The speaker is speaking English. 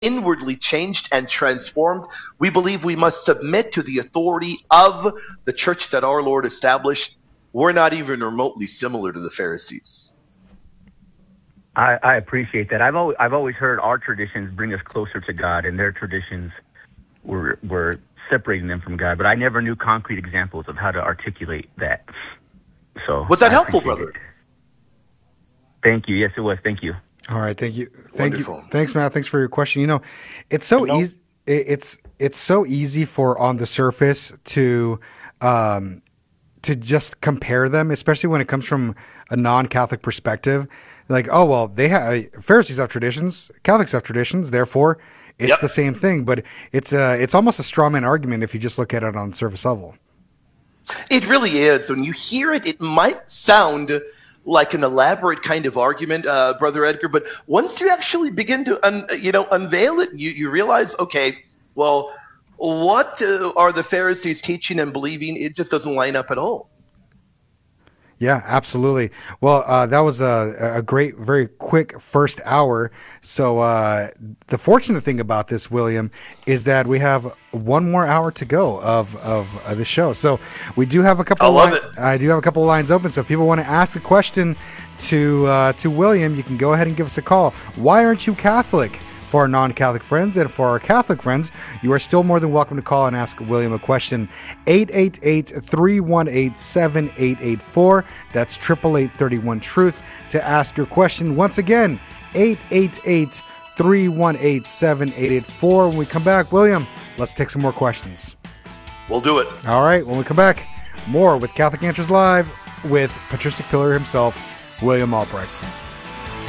inwardly changed and transformed, we believe we must submit to the authority of the church that our Lord established. We're not even remotely similar to the Pharisees. I appreciate that. I've always heard our traditions bring us closer to God, and their traditions were separating them from God. But I never knew concrete examples of how to articulate that. So was that helpful, brother? It. Thank you. Yes, it was. Thank you. All right. Thank you. Wonderful. You. Thanks, Matt. Thanks for your question. You know, it's so easy. It's so easy for on the surface to just compare them, especially when it comes from a non-Catholic perspective. Like, oh, well, Pharisees have traditions, Catholics have traditions, therefore it's the same thing. But it's almost a straw man argument if you just look at it on the surface level. It really is. When you hear it, it might sound like an elaborate kind of argument, Brother Edgar. But once you actually begin to unveil it, you realize, okay, well, what are the Pharisees teaching and believing? It just doesn't line up at all. Yeah, absolutely. Well, that was a great, very quick first hour. So the fortunate thing about this, William, is that we have one more hour to go of the show. So we do have a couple. I do have a couple of lines open. So if people want to ask a question to William, you can go ahead and give us a call. Why aren't you Catholic? For our non-Catholic friends, and for our Catholic friends, you are still more than welcome to call and ask William a question. 888-318-7884. That's 888-31-TRUTH to ask your question. Once again, 888-318-7884. When we come back, William, let's take some more questions. We'll do it. All right, when we come back, more with Catholic Answers Live with patristic pillar himself, William Albrecht.